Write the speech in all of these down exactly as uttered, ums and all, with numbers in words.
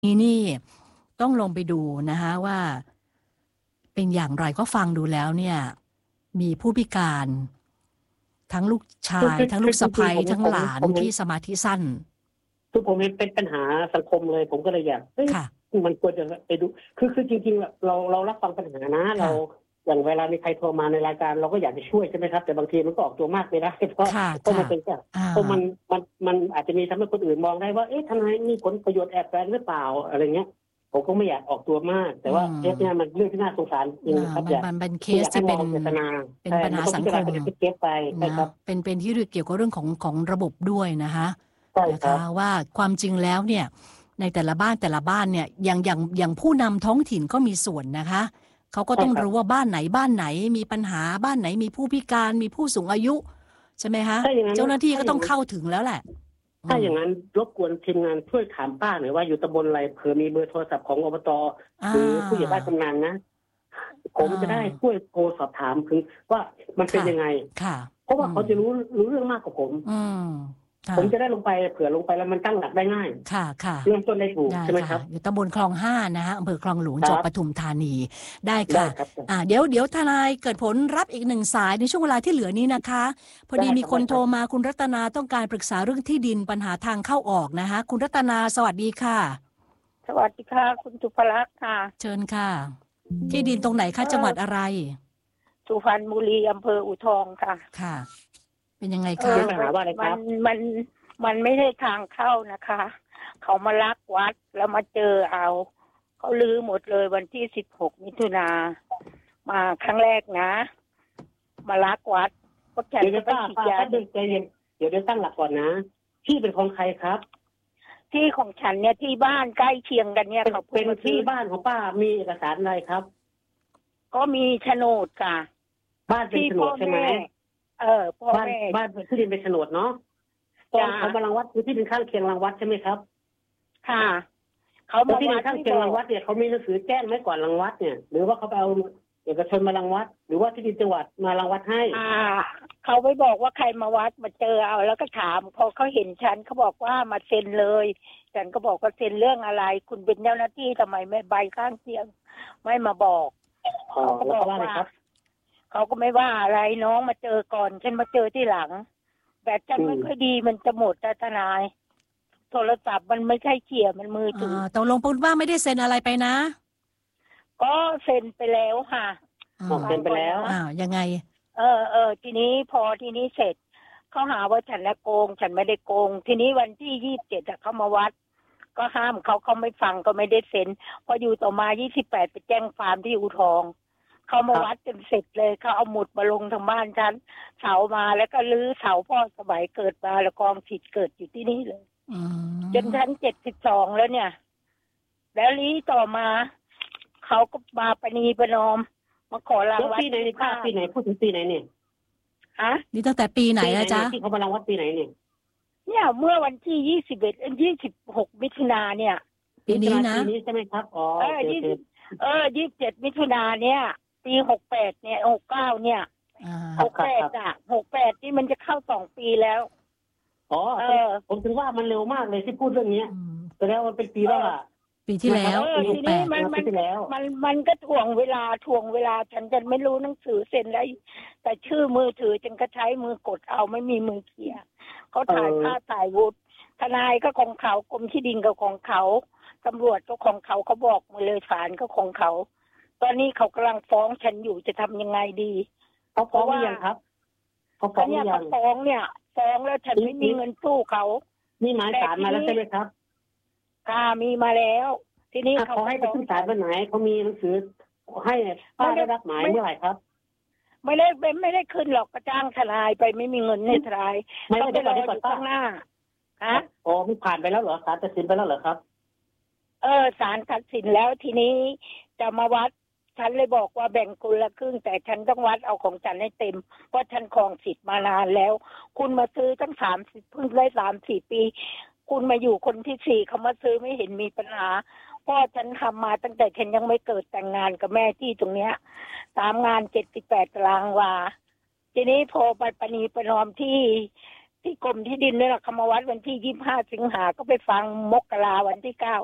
นี่นี่ต้องลงไปดูนะคะว่าเป็นอย่างไรก็ฟังดูแล้วเนี่ยมีผู้พิการทั้งลูกชาคือยคือทั้งลูคือจริงกสะใภ้ๆผมผมทั้งหลานผมเห็นที่สมาธิสั้นคือผมเห็นเป็นปัญหาสังคมเลยผมก็เลยอยากเฮ้ยค่ะมันควรจะไปดูคือคือจริงๆเราเรารับฟังปัญหานะเราค่ะอย่างเวลามีใครโทรมาในรายการเราก็อยากจะช่วยใช่ไหมครับแต่บางทีมันก็ออกตัวมากไม่ได้เพราะค่ะเพราะมัค่ะนเป็นแค่อ่าเพราะมันมันมันอาจจะมีทำให้คนอื่นมองได้ว่าเอ๊ะทนายมีผลประโยชน์แอบแฝงหรือเปล่าอะไรเงี้ยผมก็ไม่อยากออกตัวมากแต่อืว่าเคสเนี้ยมมันเรื่องที่น่าสงสารจริงอ่านะครับมันอยากมันเป็นเคไม่อยากให้สที่เป็นมองเจตนาเป็นใช่ปัญมันต้องพิจารณาหาสังคมเป็นเคสไปใช่นะครับเป็นเป็นที่เกี่ยวกับเรื่องของของระบบด้วยนะคะใช่นะครับคะว่าความจริงแล้วเนี่ยในแต่ละบ้านแต่ละบ้านเนี่ยอย่างอย่างอย่างผู้นำท้องถิ่นก็มีส่วนนะคะเขาก็ใช่ครับต้องรู้ว่าบ้านไหนบ้านไหนมีปัญหาบ้านไหนมีผู้พิการมีผู้สูงอายุใช่ไหมคะถ้าอย่างนั้นเจ้าหน้าที่ถ้าอย่างนั้นก็ต้องเข้าถึงแล้วแหละอืมถ้าอย่างนั้นรบกวนทีมงานช่วยถามป้าหน่อยว่าอยู่ตำบลอะไรเผื่อมีเบอร์โทรศัพท์ของอบตอ่หรือผู้ใหญ่บ้าานกำนันนะผอ่มจะได้าช่วยโทรสอบถามถึงว่ามันเป็นค่ะยังไงค่ะเพราะอืมว่าเขาจะรู้รู้เรื่องมากกว่าผมอืมค่ะผมจะได้ลงไปเผื่อลงไปแล้วมันตั้งหลักได้ง่ายค่ะค่ะเริ่มต้นได้ถูกได้ใช่ไหมค่ะครับอยู่ตำบลคลองห้านะฮะอำเภอคลองหลวงครับจังหวัดปทุมธานีได้ได้ค่ะครับอ่าเดี๋ยวเดี๋ยวทนายเกิดผลรับอีกหนึ่งสายในช่วงเวลาที่เหลือนี้นะคะพอได้ดีมีคนโทรครับได้ครับมาคุณรัตนาต้องการปรึกษาเรื่องที่ดินปัญหาทางเข้าออกนะคะคุณรัตนาสวัสดีค่ะสวัสดีค่ะคุณสุภลักษณ์ค่ะเชิญค่ะที่ดินตรงไหนเอคะจังหวัอดอะไรสุพรรณบุรีอำเภออู่ทองค่ะค่ะเป็นยังไงเอคะมีอปัญหาว่าอะไรคมันรับมันมันไม่ได้ทางเข้านะคะเขามาลักวัดแล้วมาเจอเอาเขาลื้อหมดเลยวันที่สิบหกมิถุนามาครั้งแรกนะมาลักวัดพวกฉันเดี๋ยวจะจะไปป้าป้าฉีดยาป้าเด็กใจเย็นเดี๋ยวเดี๋ยวตั้งหลักก่อนนะที่เป็นของใครครับที่ของฉันเนี่ยที่บ้านใกล้เคียงกันเนี่ยเป็นเขาเป็นที่พิ่งมาซื้อบ้านของป้ามีเอกสารอะไรครับก็มีโฉนดค่ะบ้านเป็นที่โฉนพ่อดใช่ไหมแม่เออพ่อบ้านแม่บ้านที่ดินเป็นโฉนดเนาะตอนจ้าเขามารังวัดคือที่ดินข้างเคียงรังวัดใช่ไหมครับค่ะเขาแล้วมาที่ดินข้างเคียงวัดไม่บอกรังวัดเนี่ยเขามีหนังสือแจ้งไหมก่อนรังวัดเนี่ยหรือว่าเขาไปเอาเอกชนมารังวัดหรือว่าที่ดินจังหวัดมารังวัดให้อ่าเขาไปบอกว่าใครมาวัดมาเจอเอาแล้วก็ถามพอเขาเห็นฉันเขาบอกว่ามาเซ็นเลยฉันก็บอกว่าเซ็นเรื่องอะไร คุณเป็นเจ้าหน้าที่ทำไมไม่ใบข้างเคียงไม่มาบอกอ๋อเขาก็แล้บวอกเขาว่าอะไรว่าครับเขาก็ไม่ว่าอะไรน้องมาเจอก่อนฉันมาเจอที่หลังแต่ฉันไม่ค่อยดีมันจะหมดแต่ทนายโทรศัพท์มันไม่ใช่เขี่ยมันมือถืออ่าตกลงพูดว่าไม่ได้เซ็นอะไรไปนะก็เซ็นไปแล้วค่ะอืออกมเซ็นไปแล้วอ่ายังไงเออเออทีนี้พอทีนี้เสร็จเขาหาว่าฉันน่ะโกง ฉันไม่ได้โกง ทีนี้วันที่ยี่สิบเจ็ดเขามาวัด ก็ห้ามเขาเขาไม่ฟังก็ไม่ได้เซ็นพออยู่ต่อมายี่สิบแปดไปแจ้งความที่อู่ทองเขามาวัดจนเสร็จเลยเขาเอาหมุดมาลงทางบ้านฉันเสามาแล้วก็ลื้อเสาพ่อสมัยเกิดมาแล้วกองผิดเกิดอยู่ที่นี่เลยอืมจนฉันเจ็ดสิบสองแล้วเนี่ย แล้วลี้ต่อมาเขาก็มาปณีประนอมมาขอรางแล้ววัลปีไหนในภาพปีไหนพูดถึงปีไหนเนี่ยฮะนี่ตั้งแต่ปีไหนปีไหนนะจ๊ะเนี่ยที่เขามารังวัดปีไหนเนี่ยเนี่ยเมื่อวันที่ยี่สิบเอ็ดยี่สิบหกมิถุนาเนี่ยปีนี้นะปีนี้ใช่ไหมครับอ๋อเอโออเคยี่โอเคสิบเออยี่สิบเจ็ดมิถุนาเนี่ย ปีหกแปดเนี่ยหกเก้าเนี่ยอ่าหกแปดอ่ะหกแปดนี่มันจะเข้าสองปีแล้วอ๋อเออผมถึงว่ามันเร็วมากเลยที่พูดเรื่องนี้อืมแสดงว่าเป็นปีแล้วล่ะปีที่แล้วเออปีหทีกแปนี้ดมันมันปีที่แล้วมันมันก็ถ่วงเวลาถ่วงเวลาฉันจะไม่รู้หนังสือเซ็นแล้วแต่ชื่อมือถือฉันก็ใช้มือกดเอาไม่มีมือเขียเขาถ่ายภาพถ่ายวุฒิทนายก็ของเขากรมที่ดินก็ของเขาตำรวจก็ของเขาเขาบอกมาเลยศาลก็ของเขา ตอนนี้เขากำลังฟ้องฉันอยู่จะทำยังไงดีเขาฟ้องหรือยังครับเขาฟ้องหเนี่รืยอยัเขางฟ้องเนี่ยฟ้องแล้วฉันไม่มีเงินสู้เขามีหมายศาลมาแล้วใช่ไหมครับค่ะมีมาแล้ว ทีนี้อ่ะเขาเขาให้ไปขึ้นศาลวันไหนเขามีหนังสือให้ป้าได้รับหมายเมื่อไหร่ครับไม่ได้ไม่ได้ขึ้นหรอกก็จ้างทนายไปไม่มีเงินให้ทนายไม่ต้องไม่ไปได้รก่ออนอได้ก่อนป้ายู่ข้างหน้าฮะอ๋อมันผ่านไปแล้วเหรอศาลตัดสินไปแล้วเหรอครับเออศาลตัดสินแล้วทีนี้จะมาวัดฉันเลยบอกว่าแบ่งคนละครึ่งแต่ฉันต้องวัดเอาของฉันให้เต็มเพราะฉันครองสิทธิ์มานานแล้ว คุณมาซื้อตั้งสามสิบเพิ่งได้สามสี่ปี คุณมาอยู่คนที่สี่เขามาซื้อไม่เห็นมีปัญหาพ่อฉันทำมาตั้งแต่ฉันยังไม่เกิดแต่งงานกับแม่ที่ตรงเนี้ยตามงานเจ็ดสิบแปดตารางวาทีนี้พอไปประนีประนอมที่ที่กรมที่ดินนี่แหละเขามาวัดวันที่ยี่สิบห้าสิงหาก็ไปฟังมกราวันที่เก้าพ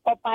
ก็ไป